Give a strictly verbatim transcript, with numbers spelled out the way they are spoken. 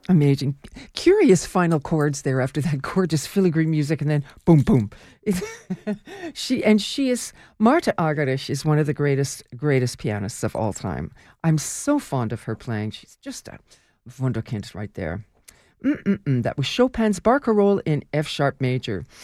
Amazing. Curious final chords there after that gorgeous filigree music, and then boom, boom. she and she is Marta Argerich is one of the greatest greatest pianists of all time. I'm so fond of her playing. She's just a wunderkind right there. Mm-mm-mm. That was Chopin's Barcarolle in F sharp major.